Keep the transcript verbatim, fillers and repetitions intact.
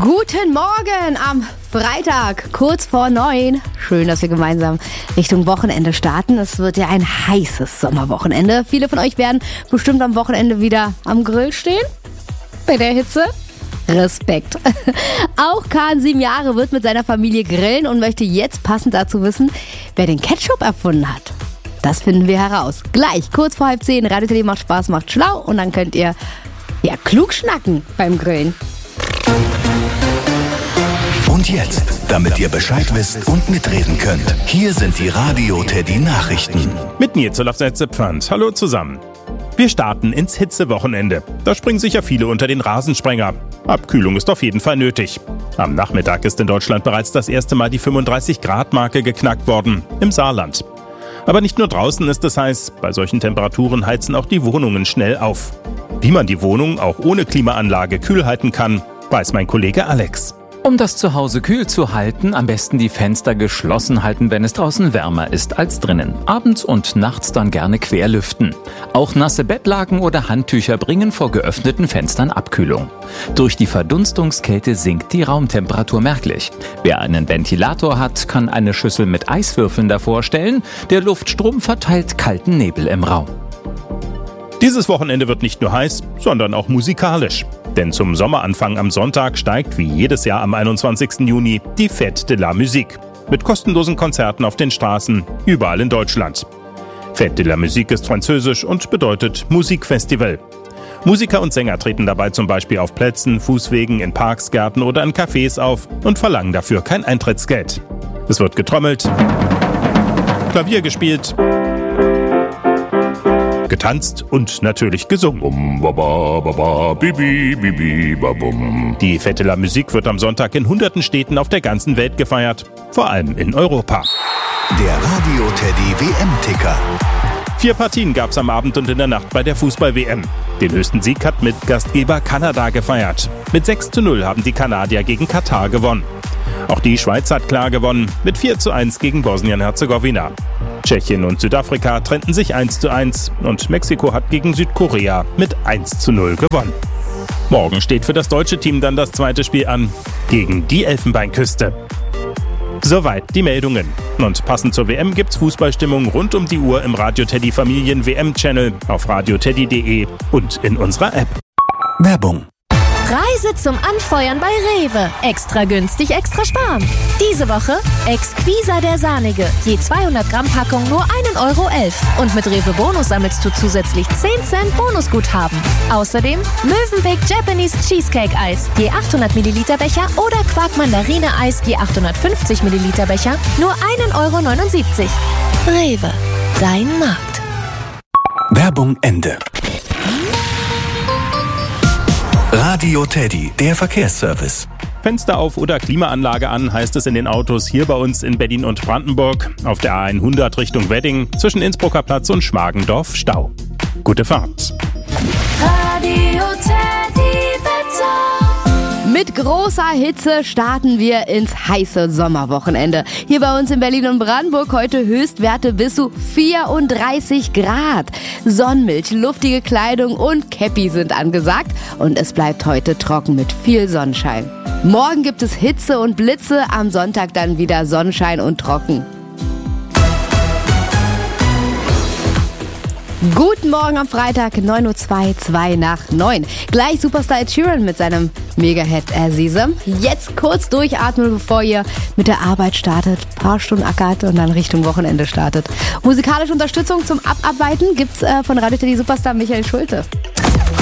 Guten Morgen am Freitag, kurz vor neun. Schön, dass wir gemeinsam Richtung Wochenende starten. Es wird ja ein heißes Sommerwochenende. Viele von euch werden bestimmt am Wochenende wieder am Grill stehen. Bei der Hitze. Respekt. Auch Kahn, sieben Jahre, wird mit seiner Familie grillen und möchte jetzt passend dazu wissen, wer den Ketchup erfunden hat. Das finden wir heraus. Gleich, kurz vor halb zehn. Radio T D macht Spaß, macht schlau. Und dann könnt ihr ja klug schnacken beim Grillen. Und jetzt, damit ihr Bescheid wisst und mitreden könnt, hier sind die Radio Teddy Nachrichten. Mit Nils Olaf Setzepfand. Hallo zusammen. Wir starten ins Hitzewochenende. Da springen sicher viele unter den Rasensprenger. Abkühlung ist auf jeden Fall nötig. Am Nachmittag ist in Deutschland bereits das erste Mal die fünfunddreißig Grad Marke geknackt worden, im Saarland. Aber nicht nur draußen ist es heiß, bei solchen Temperaturen heizen auch die Wohnungen schnell auf. Wie man die Wohnung auch ohne Klimaanlage kühl halten kann, weiß mein Kollege Alex. Um das Zuhause kühl zu halten, am besten die Fenster geschlossen halten, wenn es draußen wärmer ist als drinnen. Abends und nachts dann gerne querlüften. Auch nasse Bettlaken oder Handtücher bringen vor geöffneten Fenstern Abkühlung. Durch die Verdunstungskälte sinkt die Raumtemperatur merklich. Wer einen Ventilator hat, kann eine Schüssel mit Eiswürfeln davor stellen. Der Luftstrom verteilt kalten Nebel im Raum. Dieses Wochenende wird nicht nur heiß, sondern auch musikalisch. Denn zum Sommeranfang am Sonntag steigt wie jedes Jahr am einundzwanzigsten Juni die Fête de la Musique. Mit kostenlosen Konzerten auf den Straßen, überall in Deutschland. Fête de la Musique ist französisch und bedeutet Musikfestival. Musiker und Sänger treten dabei zum Beispiel auf Plätzen, Fußwegen, in Parks, Gärten oder in Cafés auf und verlangen dafür kein Eintrittsgeld. Es wird getrommelt, Klavier gespielt, getanzt und natürlich gesungen. Die Fête de la Musique wird am Sonntag in hunderten Städten auf der ganzen Welt gefeiert, vor allem in Europa. Der Radio Teddy W M-Ticker. Vier Partien gab es am Abend und in der Nacht bei der Fußball-W M. Den höchsten Sieg hat mit Gastgeber Kanada gefeiert. Mit sechs zu null haben die Kanadier gegen Katar gewonnen. Auch die Schweiz hat klar gewonnen, mit vier zu eins gegen Bosnien-Herzegowina. Tschechien und Südafrika trennten sich eins zu eins und Mexiko hat gegen Südkorea mit eins zu null gewonnen. Morgen steht für das deutsche Team dann das zweite Spiel an, gegen die Elfenbeinküste. Soweit die Meldungen. Und passend zur W M gibt's Fußballstimmung rund um die Uhr im Radio Teddy Familien W M-Channel auf radioteddy punkt de und in unserer App. Werbung. Preise zum Anfeuern bei Rewe. Extra günstig, extra sparen. Diese Woche Exquisa der Sahnige. Je zweihundert Gramm Packung nur ein Euro elf. Und mit Rewe Bonus sammelst du zusätzlich zehn Cent Bonusguthaben. Außerdem Mövenpick Japanese Cheesecake Eis. Je achthundert Milliliter Becher oder Quark Mandarine Eis. Je achthundertfünfzig Milliliter Becher. Nur ein Euro neunundsiebzig. Rewe. Dein Markt. Werbung Ende. Radio Teddy, der Verkehrsservice. Fenster auf oder Klimaanlage an, heißt es in den Autos hier bei uns in Berlin und Brandenburg. Auf der A hundert Richtung Wedding, zwischen Innsbrucker Platz und Schmargendorf Stau. Gute Fahrt. Radio Teddy Wetter. Mit großer Hitze starten wir ins heiße Sommerwochenende. Hier bei uns in Berlin und Brandenburg heute Höchstwerte bis zu vierunddreißig Grad. Sonnenmilch, luftige Kleidung und Käppi sind angesagt. Und es bleibt heute trocken mit viel Sonnenschein. Morgen gibt es Hitze und Blitze, am Sonntag dann wieder Sonnenschein und trocken. Guten Morgen am Freitag, neun Uhr zwei, zwei nach neun. Gleich Superstar Ed Sheeran mit seinem Mega-Hit Sesam. Jetzt kurz durchatmen, bevor ihr mit der Arbeit startet, ein paar Stunden ackert und dann Richtung Wochenende startet. Musikalische Unterstützung zum Abarbeiten gibt's äh, von Radio Teddy Superstar Michael Schulte.